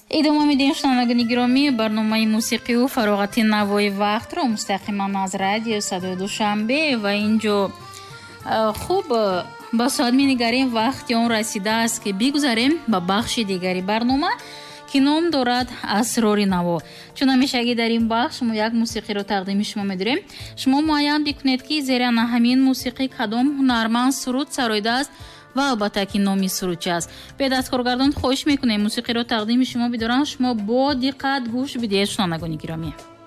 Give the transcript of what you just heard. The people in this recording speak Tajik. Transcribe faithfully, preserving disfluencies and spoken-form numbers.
идома медиҳем шунавандагони гиромӣ, барномаи мусиқию фароғати навои вақтро мустақиман аз радио Садои Душанбе ва ин ҷо хуб ба соат менигарем. вақти он расидааст ки бигузарем ба бахши дигари барнома ки ном дорад асрори наво. чун ҳамешагӣ дар ин бахш мо як мусиқиро тақдими шумо медорем. шумо муайян бикунед ки зери ана ҳамин мусиқӣ кадом ҳунарманд суруд сароидааст ва албатта ки номи суруд чи аст. бедасткоргардон хоҳиш мекунем мусиқиро тақдими шумо бидоранд. шумо бо диққат гӯш бидиҳед шунавандагони гиромӣ.